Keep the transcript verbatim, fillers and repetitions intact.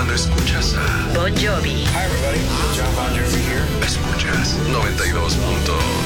cuando escuchas a Bon Jovi. Hi everybody, John Bon Jovi here. Escuchas noventa y dos punto